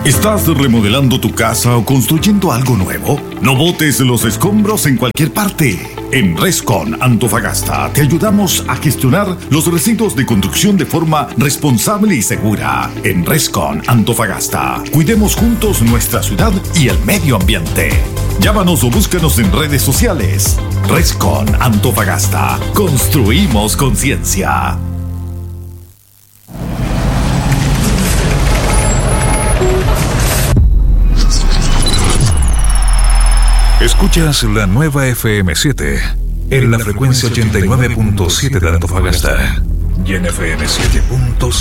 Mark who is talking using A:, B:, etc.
A: ¿Estás remodelando tu casa o construyendo algo nuevo? No botes los escombros en cualquier parte. En Rescon Antofagasta te ayudamos a gestionar los residuos de construcción de forma responsable y segura. En Rescon Antofagasta, cuidemos juntos nuestra ciudad y el medio ambiente. Llámanos o búscanos en redes sociales. Rescon Antofagasta. Construimos conciencia.
B: Escuchas la nueva FM7 en la frecuencia 89.7 de Antofagasta y en FM 7.0